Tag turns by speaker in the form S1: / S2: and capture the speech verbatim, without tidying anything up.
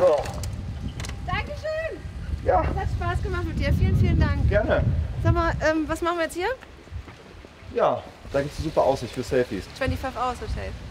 S1: Oh.
S2: Dankeschön.
S1: Ja.
S2: Es hat Spaß gemacht mit dir. Vielen, vielen Dank.
S1: Gerne.
S2: Sag mal, ähm, was machen wir jetzt hier?
S1: Ja, da gibt es eine super Aussicht für Selfies.
S2: fünfundzwanzig Hours Hotel.